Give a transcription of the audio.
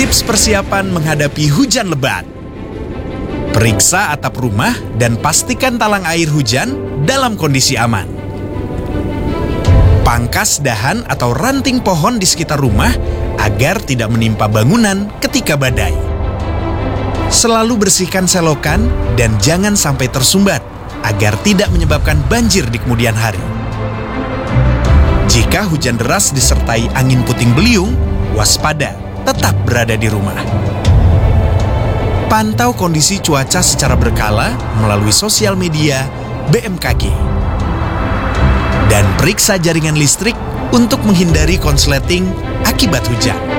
Tips persiapan menghadapi hujan lebat. Periksa atap rumah dan pastikan talang air hujan dalam kondisi aman. Pangkas dahan atau ranting pohon di sekitar rumah agar tidak menimpa bangunan ketika badai. Selalu bersihkan selokan dan jangan sampai tersumbat agar tidak menyebabkan banjir di kemudian hari. Jika hujan deras disertai angin puting beliung, waspada, tetap berada di rumah. Pantau kondisi cuaca secara berkala melalui sosial media BMKG. Dan periksa jaringan listrik untuk menghindari konsleting akibat hujan.